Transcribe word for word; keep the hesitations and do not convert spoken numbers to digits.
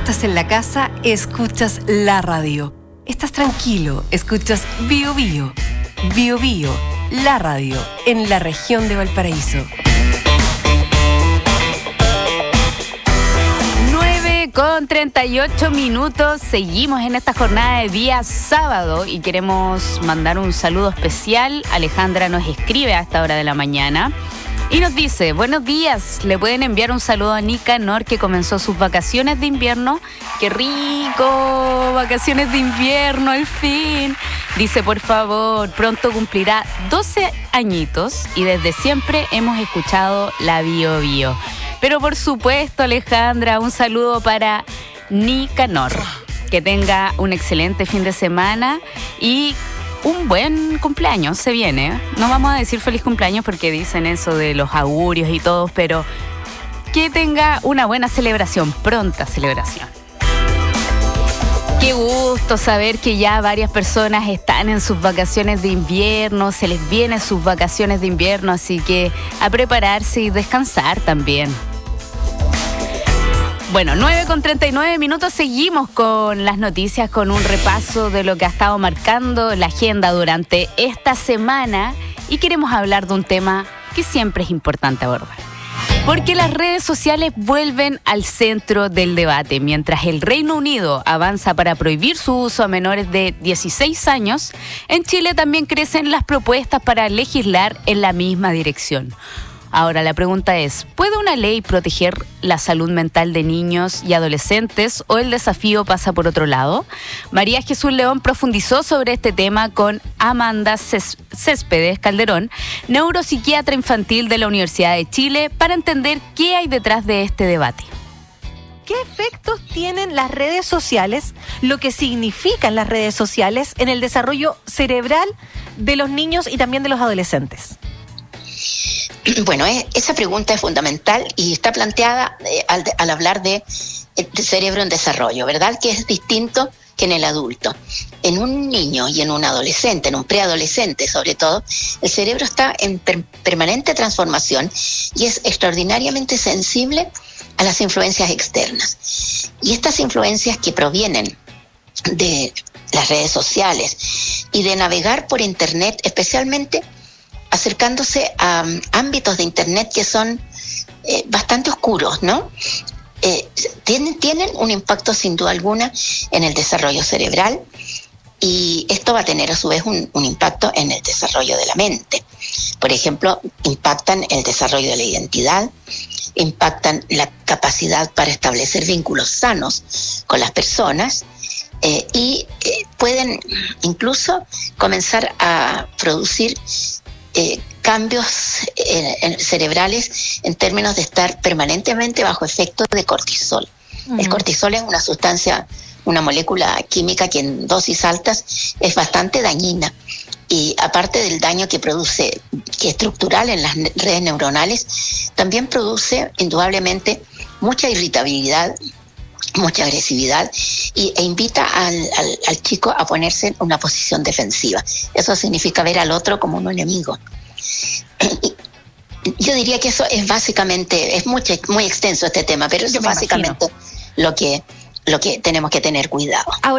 estás en la casa, escuchas la radio. Estás tranquilo, escuchas Bio Bio. Bio Bio, la radio, en la región de Valparaíso. nueve con treinta y ocho minutos, seguimos en esta jornada de día sábado y queremos mandar un saludo especial. Alejandra nos escribe a esta hora de la mañana y nos dice: buenos días, le pueden enviar un saludo a Nicanor, que comenzó sus vacaciones de invierno. ¡Qué rico! Vacaciones de invierno, al fin. Dice, por favor, pronto cumplirá doce añitos y desde siempre hemos escuchado la Bio Bio. Pero por supuesto, Alejandra, un saludo para Nicanor. Que tenga un excelente fin de semana y un buen cumpleaños se viene. No vamos a decir feliz cumpleaños porque dicen eso de los augurios y todo, pero que tenga una buena celebración, pronta celebración. Qué gusto saber que ya varias personas están en sus vacaciones de invierno, se les vienen sus vacaciones de invierno, así que a prepararse y descansar también. Bueno, nueve con treinta y nueve minutos, seguimos con las noticias, con un repaso de lo que ha estado marcando la agenda durante esta semana y queremos hablar de un tema que siempre es importante abordar. Porque las redes sociales vuelven al centro del debate. Mientras el Reino Unido avanza para prohibir su uso a menores de dieciséis años, en Chile también crecen las propuestas para legislar en la misma dirección. Ahora la pregunta es, ¿puede una ley proteger la salud mental de niños y adolescentes o el desafío pasa por otro lado? María Jesús León profundizó sobre este tema con Amanda Céspedes Calderón, neuropsiquiatra infantil de la Universidad de Chile, para entender qué hay detrás de este debate. ¿Qué efectos tienen las redes sociales, lo que significan las redes sociales en el desarrollo cerebral de los niños y también de los adolescentes? Bueno, esa pregunta es fundamental y está planteada eh, al, al hablar de, de cerebro en desarrollo, ¿verdad? Que es distinto que en el adulto. En un niño y en un adolescente, en un preadolescente sobre todo, el cerebro está en per- permanente transformación y es extraordinariamente sensible a las influencias externas. Y estas influencias que provienen de las redes sociales y de navegar por internet, especialmente acercándose a um, ámbitos de internet que son eh, bastante oscuros, ¿no? Eh, tienen, tienen un impacto sin duda alguna en el desarrollo cerebral y esto va a tener a su vez un, un impacto en el desarrollo de la mente. Por ejemplo, impactan el desarrollo de la identidad, impactan la capacidad para establecer vínculos sanos con las personas eh, y eh, pueden incluso comenzar a producir Eh, cambios eh, en, cerebrales en términos de estar permanentemente bajo efecto de cortisol. Uh-huh. El cortisol es una sustancia, una molécula química que en dosis altas es bastante dañina y aparte del daño que produce, que es estructural en las redes neuronales, también produce indudablemente mucha irritabilidad, mucha agresividad y, e invita al, al, al chico a ponerse en una posición defensiva. Eso significa ver al otro como un enemigo. Yo diría que eso es básicamente, es muy, muy extenso este tema, pero eso es básicamente lo que, lo que tenemos que tener cuidado. Ahora,